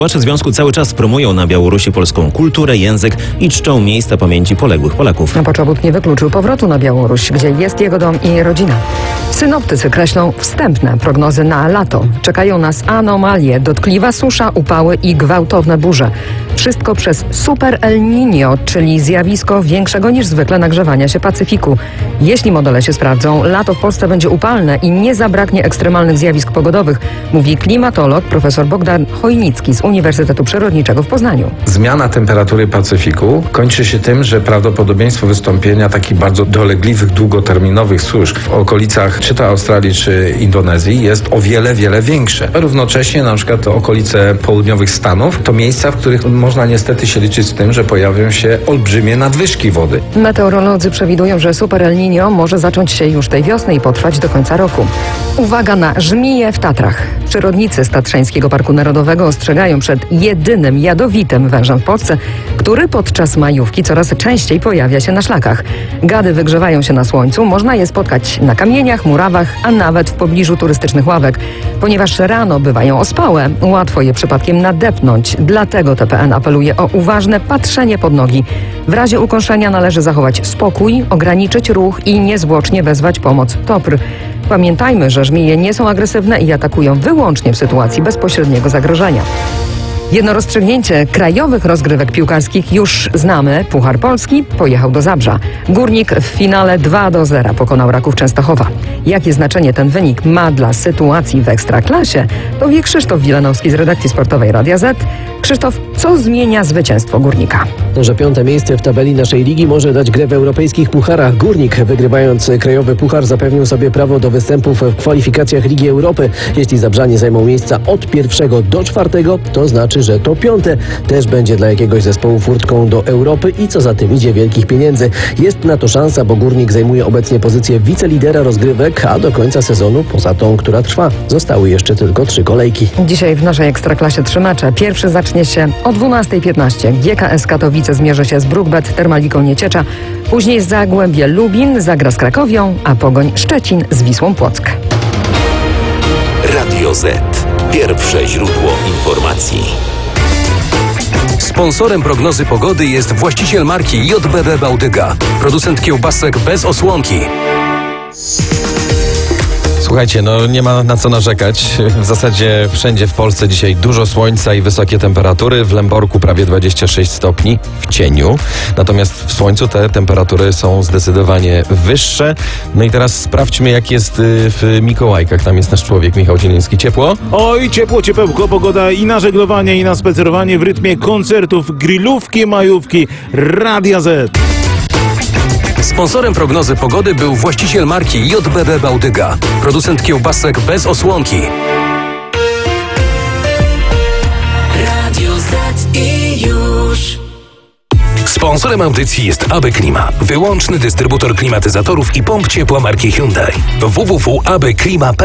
Działacze związku cały czas promują na Białorusi polską kulturę, język i czczą miejsca pamięci poległych Polaków. Poczobut nie wykluczył powrotu na Białoruś, gdzie jest jego dom i rodzina. Synoptycy kreślą wstępne prognozy na lato. Czekają nas anomalie, dotkliwa susza, upały i gwałtowne burze. Wszystko przez Super El Niño, czyli zjawisko większego niż zwykle nagrzewania się Pacyfiku. Jeśli modele się sprawdzą, lato w Polsce będzie upalne i nie zabraknie ekstremalnych zjawisk pogodowych, mówi klimatolog profesor Bogdan Chojnicki z Uniwersytetu Przyrodniczego w Poznaniu. Zmiana temperatury Pacyfiku kończy się tym, że prawdopodobieństwo wystąpienia takich bardzo dolegliwych, długoterminowych susz w okolicach czy to Australii, czy Indonezji jest o wiele, wiele większe. Równocześnie na przykład okolice południowych Stanów to miejsca, w których można niestety się liczyć z tym, że pojawią się olbrzymie nadwyżki wody. Meteorolodzy przewidują, że Super El Niño może zacząć się już tej wiosny i potrwać do końca roku. Uwaga na żmije w Tatrach. Przyrodnicy z Tatrzańskiego Parku Narodowego ostrzegają przed jedynym jadowitym wężem w Polsce, który podczas majówki coraz częściej pojawia się na szlakach. Gady wygrzewają się na słońcu, można je spotkać na kamieniach, murawach, a nawet w pobliżu turystycznych ławek. Ponieważ rano bywają ospałe, łatwo je przypadkiem nadepnąć. Dlatego TPN apeluje o uważne patrzenie pod nogi. W razie ukąszenia należy zachować spokój, ograniczyć ruch i niezwłocznie wezwać pomoc TOPR. Pamiętajmy, że żmije nie są agresywne i atakują wyłącznie w sytuacji bezpośredniego zagrożenia. Jedno rozstrzygnięcie krajowych rozgrywek piłkarskich już znamy. Puchar Polski pojechał do Zabrza. Górnik w finale 2-0 pokonał Raków Częstochowa. Jakie znaczenie ten wynik ma dla sytuacji w Ekstraklasie, to wie Krzysztof Wilanowski z redakcji sportowej Radia Z. Krzysztof, co zmienia zwycięstwo Górnika? Że 5. miejsce w tabeli naszej ligi może dać grę w europejskich pucharach. Górnik, wygrywając krajowy puchar, zapewnił sobie prawo do występów w kwalifikacjach Ligi Europy. Jeśli Zabrzanie zajmą miejsca od 1. do 4, to znaczy, że to 5. też będzie dla jakiegoś zespołu furtką do Europy i co za tym idzie, wielkich pieniędzy. Jest na to szansa, bo Górnik zajmuje obecnie pozycję wicelidera rozgrywek, a do końca sezonu, poza tą, która trwa, zostały jeszcze tylko 3 kolejki. Dzisiaj w naszej Ekstraklasie 3 mecze. Pierwszy zacznie się o 12:15. GKS Katowice zmierzy się z Brukbet Termaliką Nieciecza. Później Zagłębie Lubin zagra z Krakowią, a Pogoń Szczecin z Wisłą Płock. Radio Z. Pierwsze źródło informacji. Sponsorem prognozy pogody jest właściciel marki JBB Bałtyka, producent kiełbasek bez osłonki. Słuchajcie, nie ma na co narzekać. W zasadzie wszędzie w Polsce dzisiaj dużo słońca i wysokie temperatury. W Lęborku prawie 26 stopni w cieniu. Natomiast w słońcu te temperatury są zdecydowanie wyższe. No i teraz sprawdźmy, jak jest w Mikołajkach. Tam jest nasz człowiek Michał Zieliński. Ciepło? Oj, ciepło, ciepełko, pogoda i na żeglowanie, i na spacerowanie w rytmie koncertów, grillówki, majówki, Radia Z. Sponsorem prognozy pogody był właściciel marki JBB Bałtyka, producent kiełbasek bez osłonki. Radio Z i już. Sponsorem audycji jest AB Klima, wyłączny dystrybutor klimatyzatorów i pomp ciepła marki Hyundai. www.abklima.pl